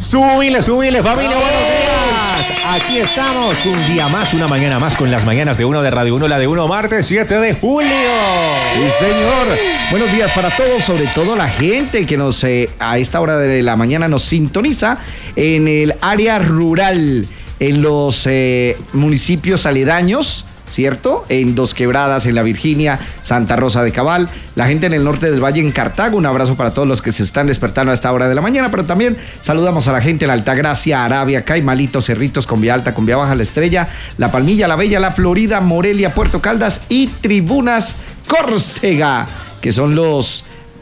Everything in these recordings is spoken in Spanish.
Súbile, súbile, familia, buenos días. Aquí estamos, un día más, una mañana más con las mañanas de uno de Radio 1, la de 1, martes 7 de julio. Sí, señor. Buenos días para todos, sobre todo la gente que nos a esta hora de la mañana nos sintoniza en el área rural, en los municipios aledaños, ¿cierto? En Dos Quebradas, en La Virginia, Santa Rosa de Cabal, la gente en el norte del valle, en Cartago. Un abrazo para todos los que se están despertando a esta hora de la mañana, pero también saludamos a la gente en la Altagracia, Arabia, Caimalito, Cerritos, Convía Alta, Convía Baja, La Estrella, La Palmilla, La Bella, La Florida, Morelia, Puerto Caldas y Tribunas Córcega, que son los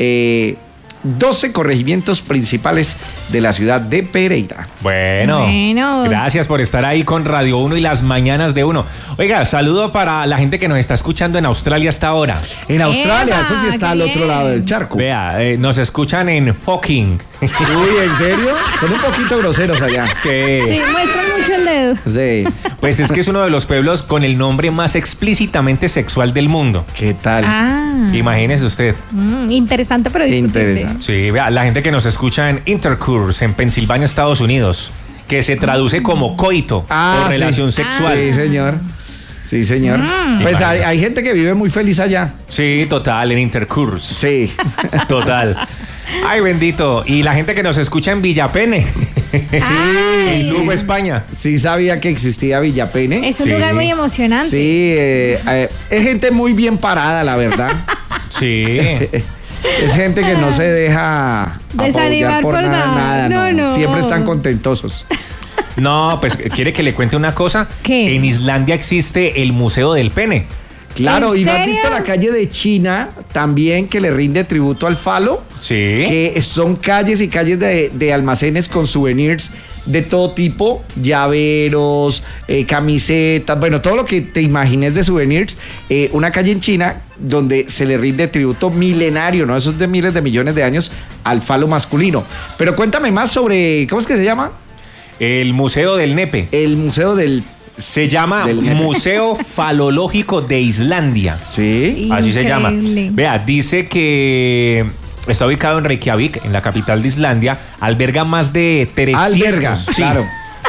12 corregimientos principales de la ciudad de Pereira. Bueno, gracias por estar ahí con Radio 1 y las mañanas de 1. Oiga, saludo para la gente que nos está escuchando en Australia hasta ahora. En Australia, eso sí está al otro lado del charco. Vea, nos escuchan en fucking. Uy, ¿en serio? Son un poquito groseros allá. Sí, muestran mucho el dedo. Sí. Pues es que es uno de los pueblos con el nombre más explícitamente sexual del mundo. ¿Qué tal? Imagínese usted. Interesante, pero discutible. Interesante. Sí, vea, la gente que nos escucha en Intercourse, en Pensilvania, Estados Unidos, que se traduce como coito o relación sexual. Sí, señor. Sí, señor. Pues hay gente que vive muy feliz allá. Sí, total, en Intercourse. Sí. Total. Ay, bendito. Y la gente que nos escucha en Villapene. Sí, en Lugo, España. Sí, sabía que existía Villapene. Es un lugar muy emocionante. Sí, es gente muy bien parada, la verdad. Sí. Es gente que no se deja desanimar por nada. No. Siempre están contentosos. No, pues, ¿quiere que le cuente una cosa? ¿Qué? En Islandia existe el Museo del Pene. Claro, ¿En ¿y no has serio? visto la calle de China también que le rinde tributo al falo? Sí. Que son calles y calles de almacenes con souvenirs de todo tipo, llaveros, camisetas, bueno, todo lo que te imagines de souvenirs. Una calle en China donde se le rinde tributo milenario, ¿no? Eso es de miles de millones de años al falo masculino. Pero cuéntame más sobre, ¿cómo es que se llama? El Museo del Nepe. El Museo del... Se llama Del Nepe. Museo Falológico de Islandia. Sí. Así se llama. Increíble. Vea, dice que está ubicado en Reykjavik, en la capital de Islandia. Alberga más de 300. Alberga, sí. claro.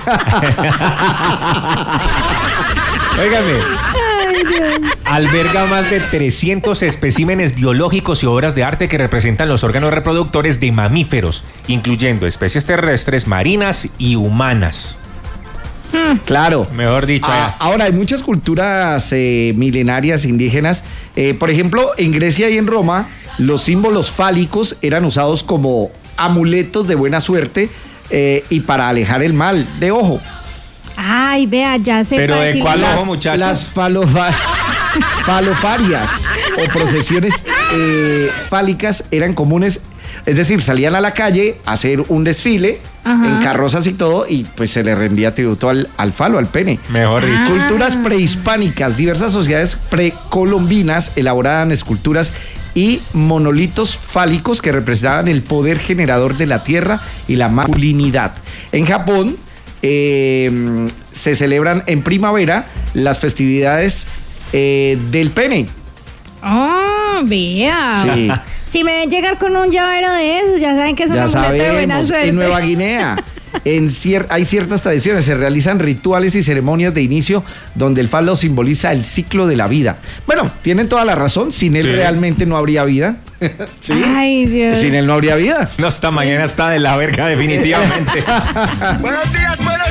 Óigame. Alberga más de 300 especímenes biológicos y obras de arte que representan los órganos reproductores de mamíferos, incluyendo especies terrestres, marinas y humanas. Claro. Mejor dicho. Ahora, hay muchas culturas milenarias indígenas. Por ejemplo, en Grecia y en Roma, los símbolos fálicos eran usados como amuletos de buena suerte y para alejar el mal de ojo. Ay, vea, ya sé. Pero ¿de cuál Las- ojo, muchachos? Las falofarias o procesiones fálicas eran comunes. Es decir, salían a la calle a hacer un desfile en carrozas y todo, y pues se le rendía tributo al falo, al pene. Mejor dicho. Culturas prehispánicas, diversas sociedades precolombinas elaboraban esculturas y monolitos fálicos que representaban el poder generador de la tierra y la masculinidad. En Japón se celebran en primavera las festividades del pene. Vea. Sí. Si me ven llegar con un llavero de esos, ya saben que es un Ya amuleto de buena sabemos, suerte. en Nueva Guinea hay ciertas tradiciones, se realizan rituales y ceremonias de inicio donde el falo simboliza el ciclo de la vida. Bueno, tienen toda la razón, sin él Sí. realmente no habría vida. ¿Sí? Ay, Dios. Sin él no habría vida. No, esta mañana está de la verga definitivamente. Buenos días, buenos